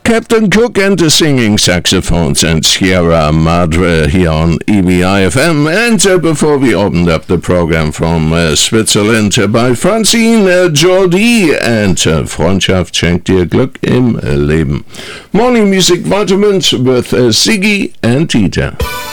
Captain Cook and the singing saxophones and Sierra Madre here on EBI-FM. And before we opened up the program from Switzerland by Francine Jordi and Freundschaft schenkt dir Glück im Leben. Morning Music Vitamins with Ziggy and Tita.